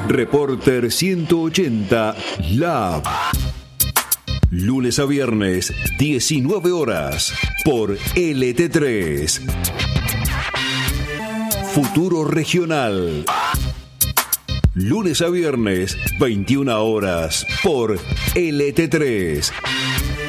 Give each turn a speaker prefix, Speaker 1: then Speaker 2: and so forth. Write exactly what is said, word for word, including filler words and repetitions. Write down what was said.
Speaker 1: Reporter ciento ochenta Lab. Lunes a viernes, diecinueve horas, por L T tres. Futuro Regional. Lunes a viernes, veintiuna horas, por L T tres.